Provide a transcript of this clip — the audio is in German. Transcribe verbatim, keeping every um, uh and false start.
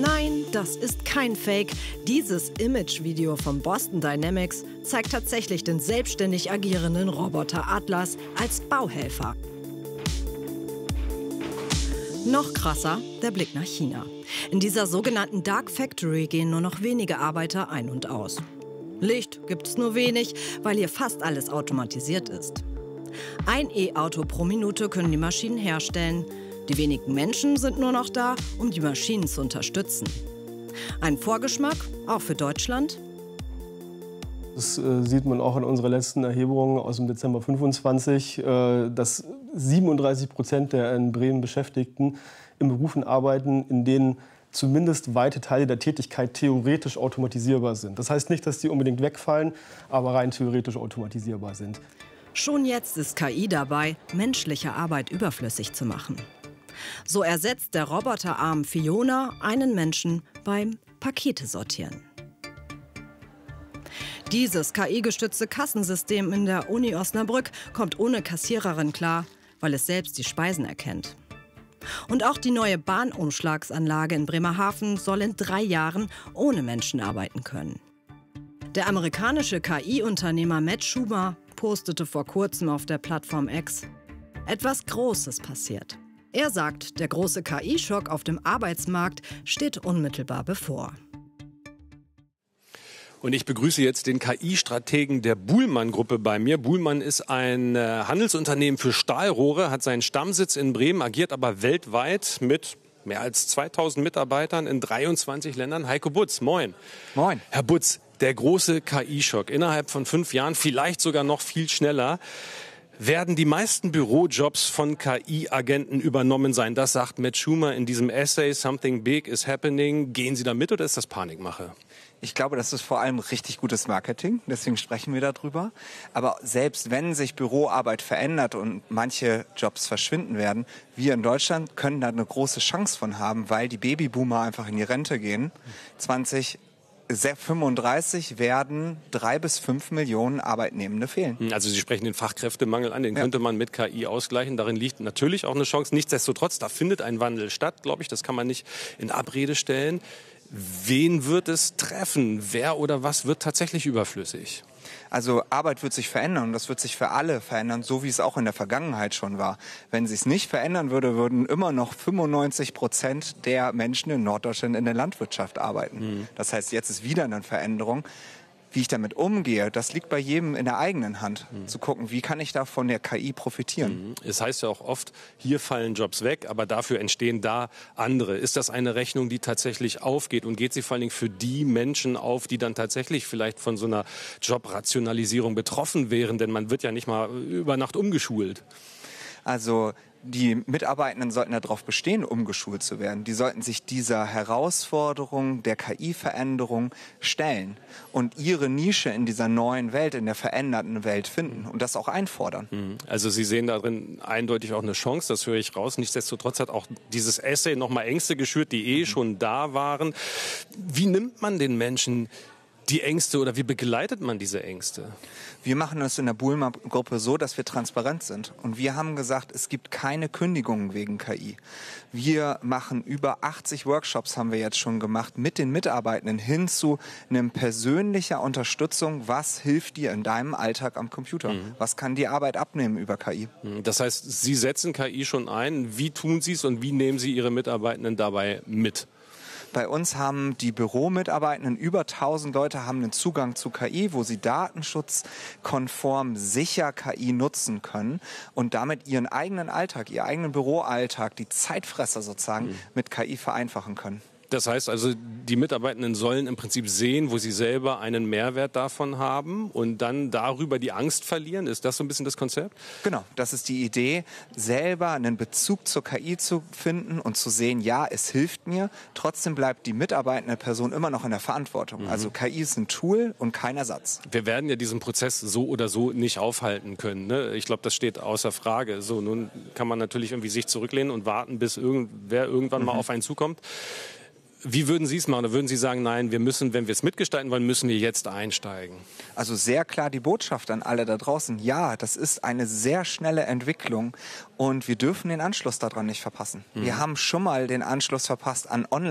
Nein, das ist kein Fake. Dieses Image-Video von Boston Dynamics zeigt tatsächlich den selbstständig agierenden Roboter Atlas als Bauhelfer. Noch krasser, der Blick nach China. In dieser sogenannten Dark Factory gehen nur noch wenige Arbeiter ein und aus. Licht gibt es nur wenig, weil hier fast alles automatisiert ist. Ein E-Auto pro Minute können die Maschinen herstellen. Die wenigen Menschen sind nur noch da, um die Maschinen zu unterstützen. Ein Vorgeschmack, auch für Deutschland? Das äh, sieht man auch in unserer letzten Erhebung aus dem Dezember fünfundzwanzig, äh, dass siebenunddreißig Prozent der in Bremen Beschäftigten in Berufen arbeiten, in denen zumindest weite Teile der Tätigkeit theoretisch automatisierbar sind. Das heißt nicht, dass die unbedingt wegfallen, aber rein theoretisch automatisierbar sind. Schon jetzt ist K I dabei, menschliche Arbeit überflüssig zu machen. So ersetzt der Roboterarm Fiona einen Menschen beim Pakete sortieren. Dieses K I-gestützte Kassensystem in der Uni Osnabrück kommt ohne Kassiererin klar, weil es selbst die Speisen erkennt. Und auch die neue Bahnumschlagsanlage in Bremerhaven soll in drei Jahren ohne Menschen arbeiten können. Der amerikanische K I-Unternehmer Matt Schumer postete vor kurzem auf der Plattform X: Etwas Großes passiert. Er sagt, der große K I-Schock auf dem Arbeitsmarkt steht unmittelbar bevor. Und ich begrüße jetzt den K I-Strategen der Buhlmann-Gruppe bei mir. Buhlmann ist ein äh, Handelsunternehmen für Stahlrohre, hat seinen Stammsitz in Bremen, agiert aber weltweit mit mehr als zweitausend Mitarbeitern in dreiundzwanzig Ländern. Heiko Butz, moin. Moin. Herr Butz, der große K I-Schock innerhalb von fünf Jahren, vielleicht sogar noch viel schneller. Werden die meisten Bürojobs von K I-Agenten übernommen sein? Das sagt Matt Schumer in diesem Essay, Something Big is Happening. Gehen Sie da mit oder ist das Panikmache? Ich glaube, das ist vor allem richtig gutes Marketing, deswegen sprechen wir darüber. Aber selbst wenn sich Büroarbeit verändert und manche Jobs verschwinden werden, wir in Deutschland können da eine große Chance von haben, weil die Babyboomer einfach in die Rente gehen. zwanzig fünfunddreißig werden drei bis fünf Millionen Arbeitnehmende fehlen. Also Sie sprechen den Fachkräftemangel an, den ja. könnte man mit K I ausgleichen. Darin liegt natürlich auch eine Chance. Nichtsdestotrotz, da findet ein Wandel statt, glaube ich. Das kann man nicht in Abrede stellen. Wen wird es treffen? Wer oder was wird tatsächlich überflüssig? Also Arbeit wird sich verändern und das wird sich für alle verändern, so wie es auch in der Vergangenheit schon war. Wenn es sich nicht verändern würde, würden immer noch fünfundneunzig Prozent der Menschen in Norddeutschland in der Landwirtschaft arbeiten. Mhm. Das heißt, jetzt ist wieder eine Veränderung. Wie ich damit umgehe, das liegt bei jedem in der eigenen Hand. Mhm. Zu gucken, wie kann ich da von der K I profitieren. Mhm. Es heißt ja auch oft, hier fallen Jobs weg, aber dafür entstehen da andere. Ist das eine Rechnung, die tatsächlich aufgeht? Und geht sie vor allen Dingen für die Menschen auf, die dann tatsächlich vielleicht von so einer Jobrationalisierung betroffen wären? Denn man wird ja nicht mal über Nacht umgeschult. Also die Mitarbeitenden sollten darauf bestehen, umgeschult zu werden. Die sollten sich dieser Herausforderung der K I-Veränderung stellen und ihre Nische in dieser neuen Welt, in der veränderten Welt finden und das auch einfordern. Also Sie sehen darin eindeutig auch eine Chance, das höre ich raus. Nichtsdestotrotz hat auch dieses Essay nochmal Ängste geschürt, die eh schon da waren. Wie nimmt man den Menschen die Ängste oder wie begleitet man diese Ängste? Wir machen es in der Buhlmann-Gruppe so, dass wir transparent sind. Und wir haben gesagt, es gibt keine Kündigungen wegen K I. Wir machen über achtzig Workshops, haben wir jetzt schon gemacht, mit den Mitarbeitenden hin zu einer persönlicher Unterstützung. Was hilft dir in deinem Alltag am Computer? Mhm. Was kann die Arbeit abnehmen über K I? Das heißt, Sie setzen K I schon ein. Wie tun Sie es und wie nehmen Sie Ihre Mitarbeitenden dabei mit? Bei uns haben die Büromitarbeitenden, über tausend Leute haben einen Zugang zu K I, wo sie datenschutzkonform sicher K I nutzen können und damit ihren eigenen Alltag, ihren eigenen Büroalltag, die Zeitfresser sozusagen, mhm. mit K I vereinfachen können. Das heißt also, die Mitarbeitenden sollen im Prinzip sehen, wo sie selber einen Mehrwert davon haben und dann darüber die Angst verlieren. Ist das so ein bisschen das Konzept? Genau, das ist die Idee, selber einen Bezug zur K I zu finden und zu sehen, ja, es hilft mir. Trotzdem bleibt die mitarbeitende Person immer noch in der Verantwortung. Mhm. Also K I ist ein Tool und kein Ersatz. Wir werden ja diesen Prozess so oder so nicht aufhalten können. Ne? Ich glaube, das steht außer Frage. So, nun kann man natürlich irgendwie sich zurücklehnen und warten, bis irgendwer irgendwann mhm. mal auf einen zukommt. Wie würden Sie es machen? Oder würden Sie sagen, nein, wir müssen, wenn wir es mitgestalten wollen, müssen wir jetzt einsteigen? Also sehr klar die Botschaft an alle da draußen. Ja, das ist eine sehr schnelle Entwicklung und wir dürfen den Anschluss daran nicht verpassen. Mhm. Wir haben schon mal den Anschluss verpasst an Online.